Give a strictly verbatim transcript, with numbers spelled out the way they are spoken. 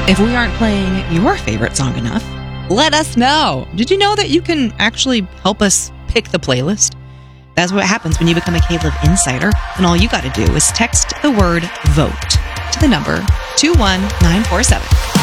If we aren't playing your favorite song enough, let us know. Did you know that you can actually help us pick the playlist? That's what happens when you become a K-Love Insider. And all you got to do is text the word VOTE to the number two one nine four seven.